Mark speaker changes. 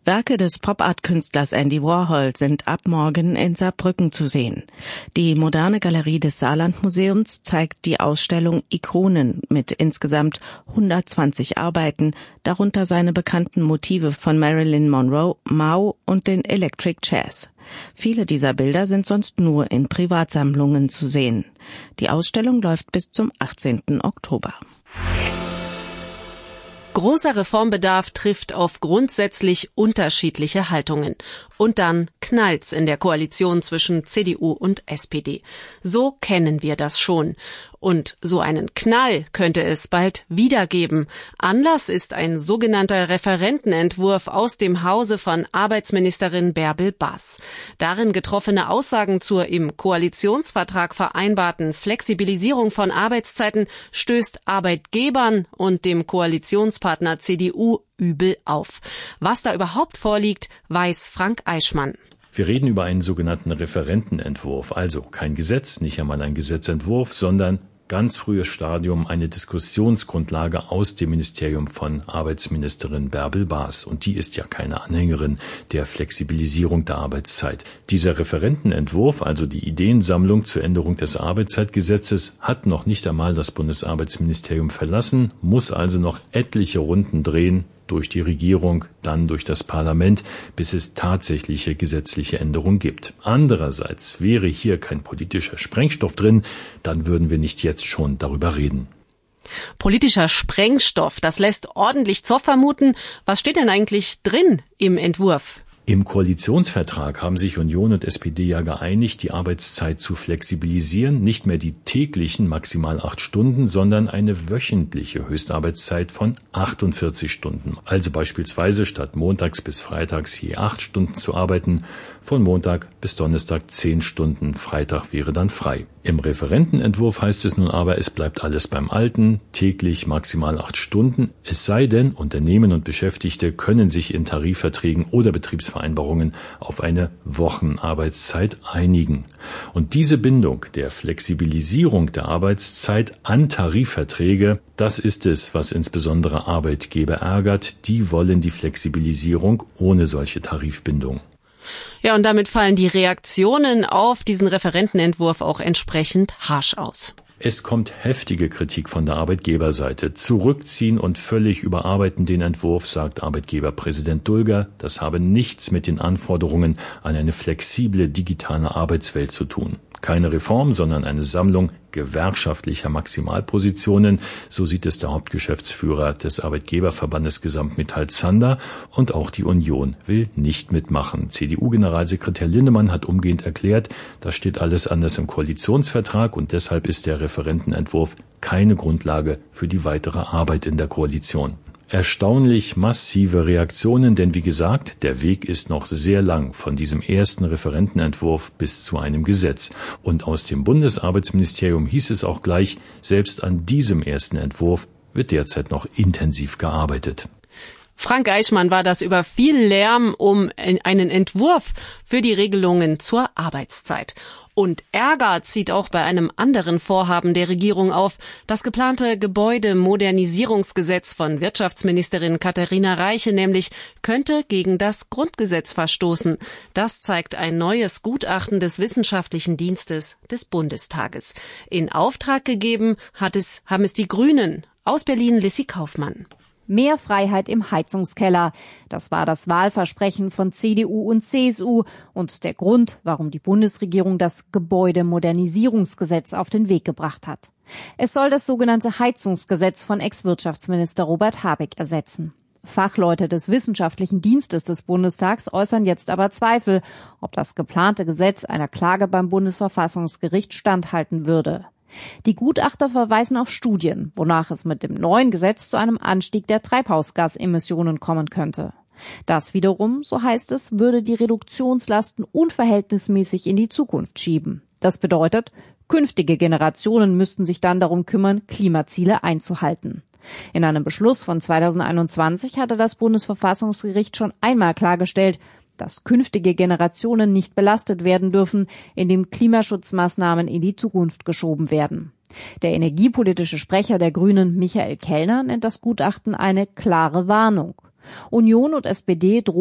Speaker 1: Werke des Pop-Art-Künstlers Andy Warhol sind ab morgen in Saarbrücken zu sehen. Die moderne Galerie des Saarlandmuseums zeigt die Ausstellung Ikonen mit insgesamt 120 Arbeiten, darunter seine bekannten Motive von Marilyn Monroe, Mao und den Electric Chairs. Viele dieser Bilder sind sonst nur in Privatsammlungen zu sehen. Die Ausstellung läuft bis zum 18. Oktober.
Speaker 2: Großer Reformbedarf trifft auf grundsätzlich unterschiedliche Haltungen. Und dann knallt's in der Koalition zwischen CDU und SPD. So kennen wir das schon. Und so einen Knall könnte es bald wieder geben. Anlass ist ein sogenannter Referentenentwurf aus dem Hause von Arbeitsministerin Bärbel Baas. Darin getroffene Aussagen zur im Koalitionsvertrag vereinbarten Flexibilisierung von Arbeitszeiten stößt Arbeitgebern und dem Koalitionspartner CDU übel auf. Was da überhaupt vorliegt, weiß Frank Eichmann.
Speaker 3: Wir reden über einen sogenannten Referentenentwurf, also kein Gesetz, nicht einmal ein Gesetzentwurf, sondern ganz frühes Stadium eine Diskussionsgrundlage aus dem Ministerium von Arbeitsministerin Bärbel Baas. Und die ist ja keine Anhängerin der Flexibilisierung der Arbeitszeit. Dieser Referentenentwurf, also die Ideensammlung zur Änderung des Arbeitszeitgesetzes, hat noch nicht einmal das Bundesarbeitsministerium verlassen, muss also noch etliche Runden drehen, durch die Regierung, dann durch das Parlament, bis es tatsächliche gesetzliche Änderungen gibt. Andererseits wäre hier kein politischer Sprengstoff drin, dann würden wir nicht jetzt schon darüber reden.
Speaker 2: Politischer Sprengstoff, das lässt ordentlich Zoff vermuten. Was steht denn eigentlich drin im Entwurf?
Speaker 3: Im Koalitionsvertrag haben sich Union und SPD ja geeinigt, die Arbeitszeit zu flexibilisieren, nicht mehr die täglichen maximal 8 Stunden, sondern eine wöchentliche Höchstarbeitszeit von 48 Stunden. Also beispielsweise statt montags bis freitags je 8 Stunden zu arbeiten, von Montag bis Donnerstag 10 Stunden, Freitag wäre dann frei. Im Referentenentwurf heißt es nun aber, es bleibt alles beim Alten, täglich maximal 8 Stunden, es sei denn, Unternehmen und Beschäftigte können sich in Tarifverträgen oder Betriebsvereinbarungen auf eine Wochenarbeitszeit einigen. Und diese Bindung der Flexibilisierung der Arbeitszeit an Tarifverträge, das ist es, was insbesondere Arbeitgeber ärgert. Die wollen die Flexibilisierung ohne solche Tarifbindung.
Speaker 2: Ja, und damit fallen die Reaktionen auf diesen Referentenentwurf auch entsprechend harsch aus.
Speaker 3: Es kommt heftige Kritik von der Arbeitgeberseite. Zurückziehen und völlig überarbeiten den Entwurf, sagt Arbeitgeberpräsident Dulger. Das habe nichts mit den Anforderungen an eine flexible digitale Arbeitswelt zu tun. Keine Reform, sondern eine Sammlung gewerkschaftlicher Maximalpositionen. So sieht es der Hauptgeschäftsführer des Arbeitgeberverbandes Gesamtmetall Zander. Und auch die Union will nicht mitmachen. CDU-Generalsekretär Linnemann hat umgehend erklärt, das steht alles anders im Koalitionsvertrag und deshalb ist der Referentenentwurf keine Grundlage für die weitere Arbeit in der Koalition. Erstaunlich massive Reaktionen, denn wie gesagt, der Weg ist noch sehr lang von diesem ersten Referentenentwurf bis zu einem Gesetz. Und aus dem Bundesarbeitsministerium hieß es auch gleich, selbst an diesem ersten Entwurf wird derzeit noch intensiv gearbeitet.
Speaker 2: Frank Eichmann war das über viel Lärm um einen Entwurf für die Regelungen zur Arbeitszeit. Und Ärger zieht auch bei einem anderen Vorhaben der Regierung auf. Das geplante Gebäudemodernisierungsgesetz von Wirtschaftsministerin Katharina Reiche nämlich könnte gegen das Grundgesetz verstoßen. Das zeigt ein neues Gutachten des Wissenschaftlichen Dienstes des Bundestages. In Auftrag gegeben haben es die Grünen. Aus Berlin Lissy Kaufmann.
Speaker 4: Mehr Freiheit im Heizungskeller. Das war das Wahlversprechen von CDU und CSU und der Grund, warum die Bundesregierung das Gebäudemodernisierungsgesetz auf den Weg gebracht hat. Es soll das sogenannte Heizungsgesetz von Ex-Wirtschaftsminister Robert Habeck ersetzen. Fachleute des Wissenschaftlichen Dienstes des Bundestags äußern jetzt aber Zweifel, ob das geplante Gesetz einer Klage beim Bundesverfassungsgericht standhalten würde. Die Gutachter verweisen auf Studien, wonach es mit dem neuen Gesetz zu einem Anstieg der Treibhausgasemissionen kommen könnte. Das wiederum, so heißt es, würde die Reduktionslasten unverhältnismäßig in die Zukunft schieben. Das bedeutet, künftige Generationen müssten sich dann darum kümmern, Klimaziele einzuhalten. In einem Beschluss von 2021 hatte das Bundesverfassungsgericht schon einmal klargestellt, dass künftige Generationen nicht belastet werden dürfen, indem Klimaschutzmaßnahmen in die Zukunft geschoben werden. Der energiepolitische Sprecher der Grünen, Michael Kellner, nennt das Gutachten eine klare Warnung. Union und SPD drohen